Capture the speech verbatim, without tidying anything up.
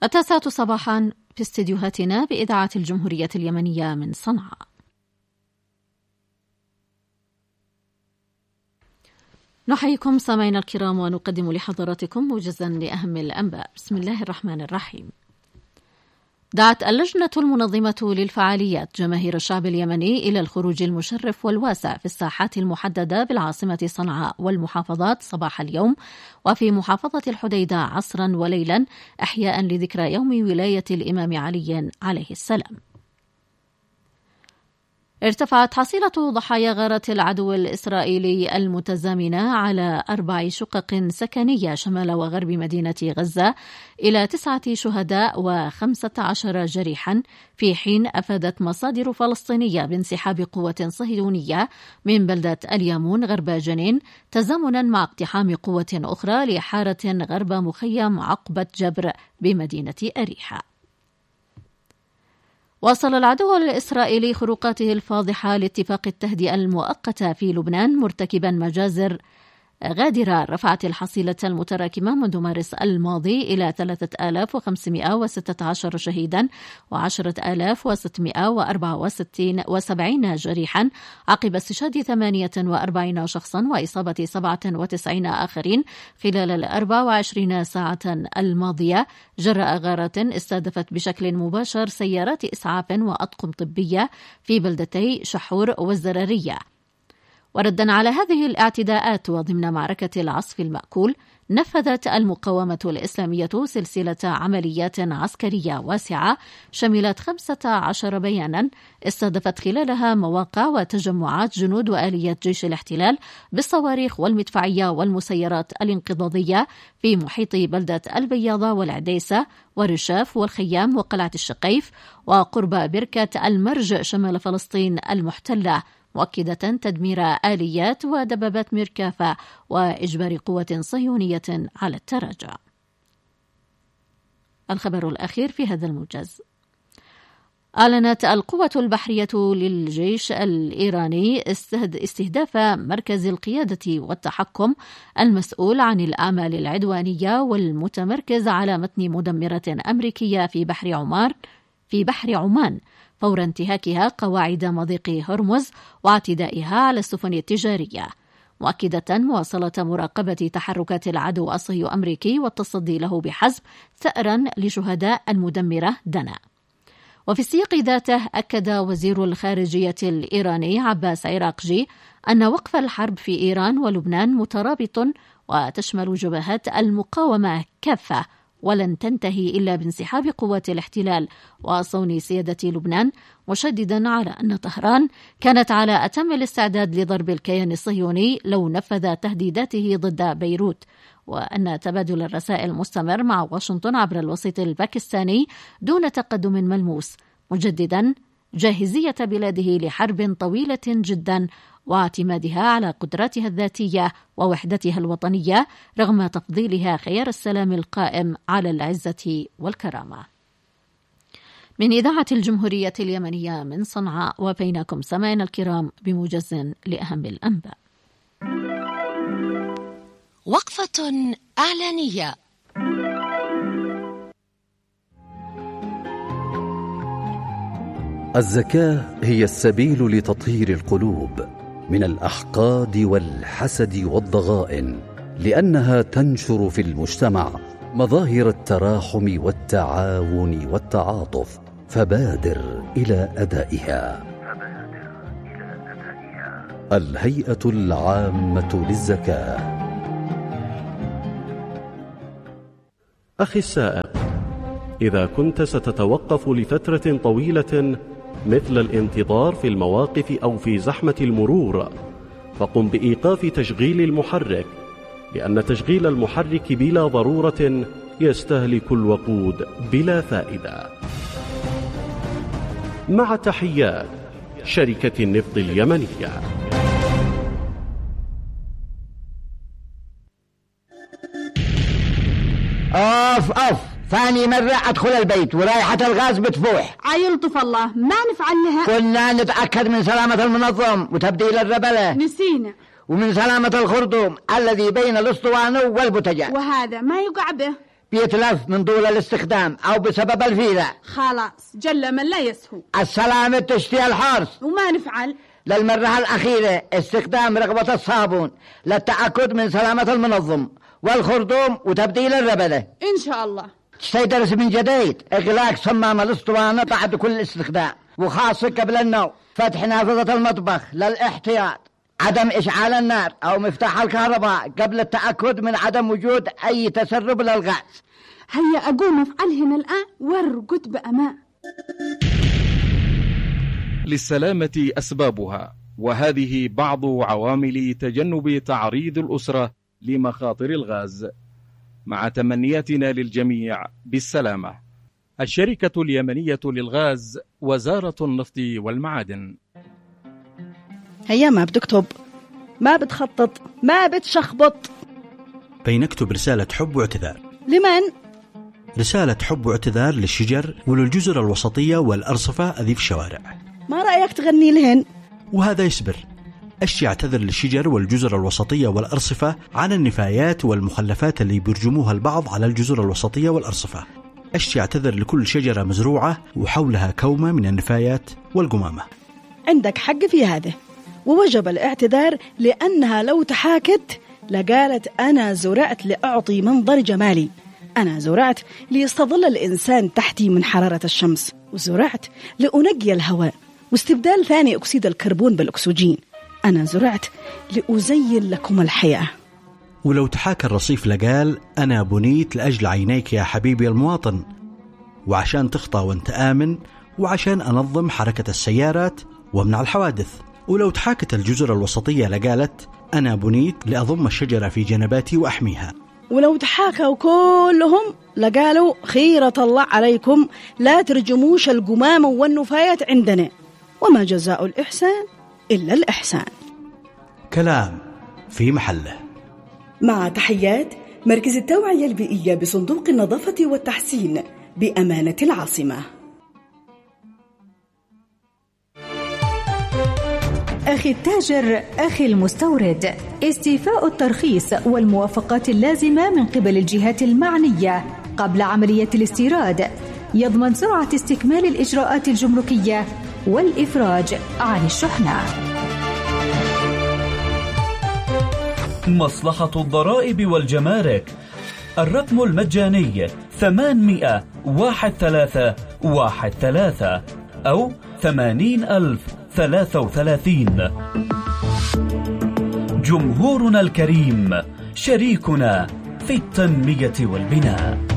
التاسعة صباحا في استديوهاتنا بإذاعة الجمهورية اليمنية من صنعاء. نحييكم سامعينا الكرام ونقدم لحضراتكم موجزا لأهم الأنباء. بسم الله الرحمن الرحيم. دعت اللجنة المنظمة للفعاليات جماهير الشعب اليمني إلى الخروج المشرف والواسع في الساحات المحددة بالعاصمة صنعاء والمحافظات صباح اليوم، وفي محافظة الحديدة عصرا وليلا، إحياء لذكرى يوم ولاية الإمام علي عليه السلام. ارتفعت حصيلة ضحايا غارة العدو الإسرائيلي المتزامنة على أربع شقق سكنية شمال وغرب مدينة غزة إلى تسعة شهداء وخمسة عشر جريحا، في حين أفادت مصادر فلسطينية بانسحاب قوة صهيونية من بلدة اليامون غرب جنين، تزامنا مع اقتحام قوة أخرى لحارة غرب مخيم عقبة جبر بمدينة أريحة. واصل العدو الإسرائيلي خروقاته الفاضحة لاتفاق التهدئة المؤقتة في لبنان، مرتكبا مجازر غادرة رفعت الحصيلة المتراكمة منذ مارس الماضي إلى ثلاثة آلاف وخمسمائة وستة عشر شهيدا وعشرة آلاف وستمائة وأربعة وسبعين جريحا، عقب استشهاد ثمانية وأربعين شخصا وإصابة سبعة وتسعين آخرين خلال الأربع وعشرين ساعة الماضية، جراء غارة استهدفت بشكل مباشر سيارات إسعاف وأطقم طبية في بلدتي شحور والزرارية. وردا على هذه الاعتداءات وضمن معركة العصف المأكول، نفذت المقاومة الإسلامية سلسلة عمليات عسكرية واسعة شملت خمسة عشر بيانا استهدفت خلالها مواقع وتجمعات جنود وآليات جيش الاحتلال بالصواريخ والمدفعية والمسيرات الانقضاضية في محيط بلدة البياضة والعديسة ورشاف والخيام وقلعة الشقيف وقرب بركة المرج شمال فلسطين المحتلة، مؤكدة تدمير آليات ودبابات ميركافة وإجبار قوة صهيونية على التراجع. الخبر الأخير في هذا الموجز. أعلنت القوة البحرية للجيش الإيراني استهداف مركز القيادة والتحكم المسؤول عن الأعمال العدوانية والمتمركز على متن مدمرة أمريكية في بحر عمان في بحر عمان فور انتهاكها قواعد مضيق هرمز واعتدائها على السفن التجارية، مؤكدة مواصلة مراقبة تحركات العدو الصهيوني الأمريكي والتصدي له بحزم ثأرا لشهداء المدمرة دنا. وفي السياق ذاته، أكد وزير الخارجية الإيراني عباس عراقجي أن وقف الحرب في إيران ولبنان مترابط وتشمل جبهات المقاومة كافة، ولن تنتهي إلا بانسحاب قوات الاحتلال وصون سيادة لبنان، مشددا على أن طهران كانت على أتم الاستعداد لضرب الكيان الصهيوني لو نفذ تهديداته ضد بيروت، وأن تبادل الرسائل مستمر مع واشنطن عبر الوسيط الباكستاني دون تقدم ملموس، مجددا جاهزية بلاده لحرب طويلة جدا واعتمادها على قدراتها الذاتية ووحدتها الوطنية رغم تفضيلها خيار السلام القائم على العزة والكرامة. من إذاعة الجمهورية اليمنية من صنعاء، وبينكم سمعنا الكرام بموجز لأهم الأنباء. وقفة إعلانية. الزكاة هي السبيل لتطهير القلوب من الأحقاد والحسد والضغائن، لأنها تنشر في المجتمع مظاهر التراحم والتعاون والتعاطف، فبادر إلى أدائها. الهيئة العامة للزكاة. أخي السائق، إذا كنت ستتوقف لفترة طويلة مثل الانتظار في المواقف أو في زحمة المرور، فقم بإيقاف تشغيل المحرك، لأن تشغيل المحرك بلا ضرورة يستهلك الوقود بلا فائدة. مع تحيات شركة النفط اليمنية. أوف أوف، ثاني مرة أدخل البيت ورايحة الغاز بتفوح. عيلطف الله، ما نفعل لها. كنا نتأكد من سلامة المنظم وتبديل الربلة، نسينا، ومن سلامة الخرطوم الذي بين الأسطوانة والبوتجان، وهذا ما يقع به. بيتلف من طول الاستخدام أو بسبب الفيلة. خلاص جل من لا يسهو. السلامة تشتي الحرص. وما نفعل؟ للمرة الأخيرة استخدام رغبة الصابون للتأكد من سلامة المنظم والخرطوم وتبديل الربلة. إن شاء الله. تستيدرس من جديد إغلاق صمام الأسطوانة بعد كل استخدام، وخاصة قبل النوم. فتح نافذة المطبخ للاحتياط. عدم إشعال النار أو مفتاح الكهرباء قبل التأكد من عدم وجود أي تسرب للغاز. هيا أقوم أفعلهن الآن وارقد بأمان. للسلامة أسبابها، وهذه بعض عوامل تجنب تعريض الأسرة لمخاطر الغاز، مع تمنياتنا للجميع بالسلامة. الشركة اليمنية للغاز، وزارة النفط والمعادن. هيا ما بتكتب، ما بتخطط، ما بتشخبط. بينكتب رسالة حب واعتذار. لمن؟ رسالة حب واعتذار للشجر وللجزر الوسطية والأرصفة ذي في الشوارع. ما رأيك تغني لهن؟ وهذا يسبر. أشي اعتذر للشجر والجزر الوسطية والأرصفة عن النفايات والمخلفات اللي بيرجموها البعض على الجزر الوسطية والأرصفة. أشي اعتذر لكل شجرة مزروعة وحولها كومة من النفايات والقمامة. عندك حق في هذا، ووجب الاعتذار لأنها لو تحاكت لقالت أنا زرعت لأعطي منظر جمالي، أنا زرعت ليستظل الإنسان تحتي من حرارة الشمس، وزرعت لأنقي الهواء واستبدال ثاني أكسيد الكربون بالأكسجين، أنا زرعت لأزين لكم الحياة. ولو تحاكى الرصيف لقال أنا بنيت لأجل عينيك يا حبيبي المواطن، وعشان تخطى وانت آمن، وعشان أنظم حركة السيارات وامنع الحوادث. ولو تحاكت الجزر الوسطية لقالت أنا بنيت لأضم الشجرة في جنباتي وأحميها. ولو تحاكوا كلهم لقالوا خيرة الله عليكم لا ترجموش القمامة والنفايات عندنا، وما جزاء الإحسان إلا الإحسان. كلام في محله. مع تحيات مركز التوعية البيئية بصندوق النظافة والتحسين بأمانة العاصمة. أخي التاجر، أخي المستورد، استيفاء الترخيص والموافقات اللازمة من قبل الجهات المعنية قبل عملية الاستيراد يضمن سرعة استكمال الإجراءات الجمركية والإفراج عن الشحنة. مصلحة الضرائب والجمارك، الرقم المجاني ثمانمائة واحد ثلاثة واحد ثلاثة أو ثمانين ألف ثلاثة وثلاثين. جمهورنا الكريم، شريكنا في التنمية والبناء.